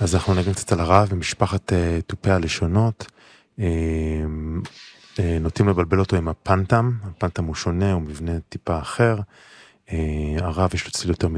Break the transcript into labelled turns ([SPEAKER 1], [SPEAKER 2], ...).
[SPEAKER 1] אז אנחנו נגיד קצת על הרעב במשפחת תופי הלשונות. נוטים לבלבל אותו עם הפנטם. הפנטם הוא שונה, הוא מבנה טיפה אחר. הרעב יש לו צליל יותר